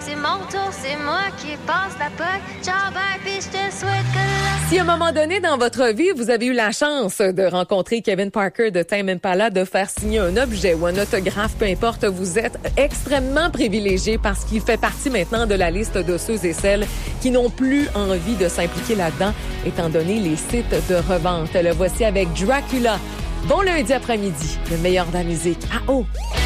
c'est mon tour, c'est moi qui passe la POC. Ciao, bye, puis je te souhaite que la... Si à un moment donné dans votre vie, vous avez eu la chance de rencontrer Kevin Parker de Tame Impala, de faire signer un objet ou un autographe, peu importe, vous êtes extrêmement privilégié parce qu'il fait partie maintenant de la liste de ceux et celles qui n'ont plus envie de s'impliquer là-dedans, étant donné les sites de revente. Le voici avec Dracula. Bon lundi après-midi, le meilleur de la musique. Ah oh!